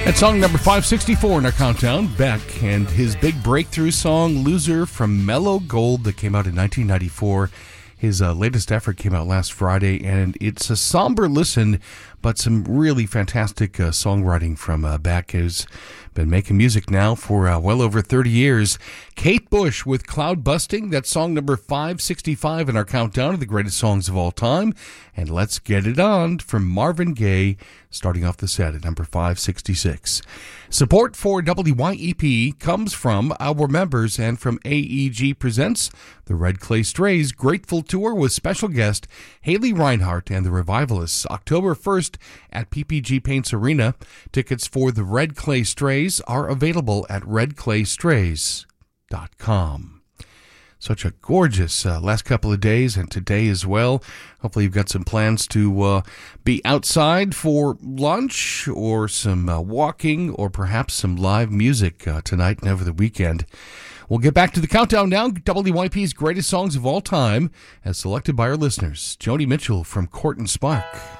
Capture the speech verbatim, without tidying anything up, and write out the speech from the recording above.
At song number five sixty-four in our countdown, Beck and his big breakthrough song, Loser, from Mellow Gold, that came out in nineteen ninety-four. His uh, latest effort came out last Friday, and it's a somber listen, but some really fantastic uh, songwriting from uh, Beck, who's been making music now for uh, well over thirty years. Kate Bush with Cloud Busting, that's song number five sixty-five in our countdown of the greatest songs of all time. And Let's Get It On from Marvin Gaye, starting off the set at number five sixty-six. Support for W Y E P comes from our members and from A E G Presents the Red Clay Strays Grateful Tour with special guest Haley Reinhart and the Revivalists, October first at P P G Paints Arena. Tickets for the Red Clay Strays are available at red clay strays dot com. Such a gorgeous uh, last couple of days, and today as well. Hopefully you've got some plans to uh, be outside for lunch or some uh, walking or perhaps some live music uh, tonight and over the weekend. We'll get back to the countdown now. W Y P's greatest songs of all time as selected by our listeners. Joni Mitchell from Court and Spark.